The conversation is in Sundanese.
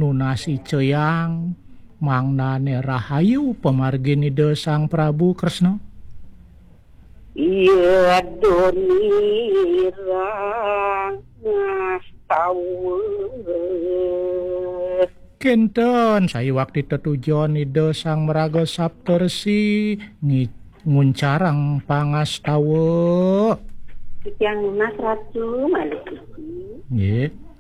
nunasi ceyang mangnane rahayu pamargi Nida Sang Prabu Kresna. Iya donirang ngastawe. Kinten waktu tetujon Nida Sang Meraga Saptarsi nguncarang pangastawa. Yang lunas ratu malik. Nggih.